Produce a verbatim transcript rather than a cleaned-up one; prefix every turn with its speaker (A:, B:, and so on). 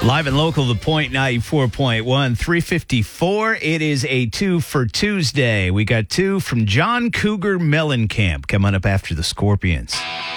A: Live and local, The Point ninety-four point one, three fifty-four. It is a two for Tuesday. We got two from John Cougar Mellencamp coming up after the Scorpions.